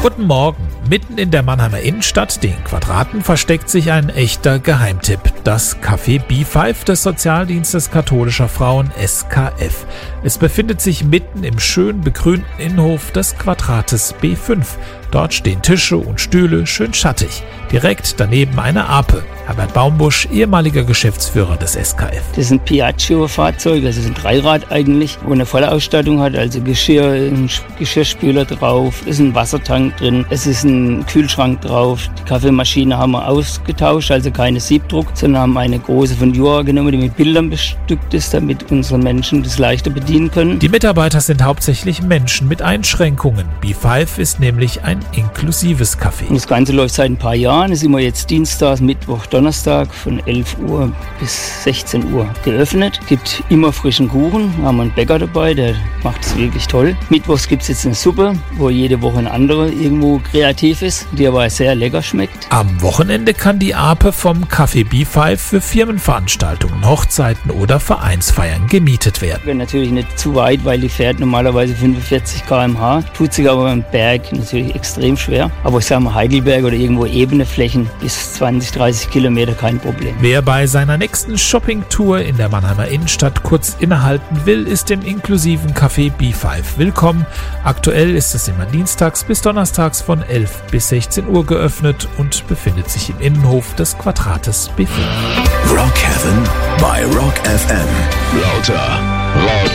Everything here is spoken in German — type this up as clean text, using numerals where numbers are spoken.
Guten Morgen. Mitten in der Mannheimer Innenstadt, den Quadraten, versteckt sich ein echter Geheimtipp. Das Café B5 des Sozialdienstes katholischer Frauen SKF. Es befindet sich mitten im schön begrünten Innenhof des Quadrates B5. Dort stehen Tische und Stühle, schön schattig. Direkt daneben eine Ape. Herbert Baumbusch, ehemaliger Geschäftsführer des SKF. Das ist ein Piaggio-Fahrzeug, also ein Dreirad eigentlich, wo eine volle Ausstattung hat, also Geschirr, ein Geschirrspüler drauf, ist ein Wassertank drin, es ist ein Kühlschrank drauf. Die Kaffeemaschine haben wir ausgetauscht, also keine Siebdruck, sondern haben eine große von Jura genommen, die mit Bildern bestückt ist, damit unsere Menschen das leichter bedienen können. Die Mitarbeiter sind hauptsächlich Menschen mit Einschränkungen. B5 ist nämlich ein inklusives Café. Und das Ganze läuft seit ein paar Jahren, ist immer jetzt Dienstag, Mittwoch, Donnerstag von 11 Uhr bis 16 Uhr geöffnet. Gibt immer frischen Kuchen, wir haben einen Bäcker dabei, der macht es wirklich toll. Mittwochs gibt es jetzt eine Suppe, wo jede Woche eine andere irgendwo kreativ ist, die aber sehr lecker schmeckt. Am Wochenende kann die Ape vom Café B5 für Firmenveranstaltungen, Hochzeiten oder Vereinsfeiern gemietet werden. Wäre natürlich nicht zu weit, weil die fährt normalerweise 45 km/h. Tut sich aber beim Berg natürlich extrem schwer. Aber ich sage mal Heidelberg oder irgendwo ebene Flächen bis 20, 30 Kilometer kein Problem. Wer bei seiner nächsten Shoppingtour in der Mannheimer Innenstadt kurz innehalten will, ist im inklusiven Café B5 willkommen. Aktuell ist es immer dienstags bis donnerstags von 11 bis 16 Uhr geöffnet und befindet sich im Innenhof des Quadrates B5. Rock Heaven bei Rock FM. Lauter.